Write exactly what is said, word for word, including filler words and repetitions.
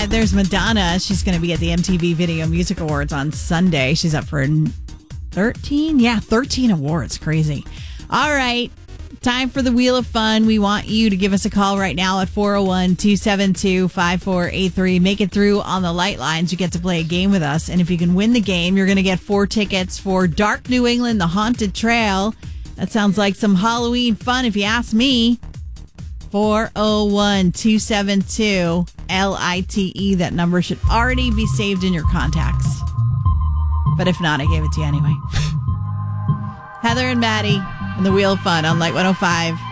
there's Madonna. She's going to be at the M T V Video Music Awards on Sunday. She's up for thirteen? Yeah, thirteen awards. Crazy. All right. Time for the Wheel of Fun. We want you to give us a call right now at four oh one, two seven two, five four eight three. Make it through on the light lines. You get to play a game with us. And if you can win the game, you're going to get four tickets for Dark New England, the Haunted Trail. That sounds like some Halloween fun if you ask me. four oh one, two seven two, L I T E. That number should already be saved in your contacts. But if not, I gave it to you anyway. Heather and Maddie and the Wheel of Fun on Light one oh five.